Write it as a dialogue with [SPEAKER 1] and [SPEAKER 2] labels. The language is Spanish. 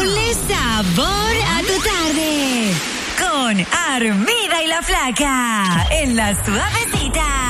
[SPEAKER 1] Ponle sabor a tu tarde.
[SPEAKER 2] Con Armida y la Flaca. En La Suavecita.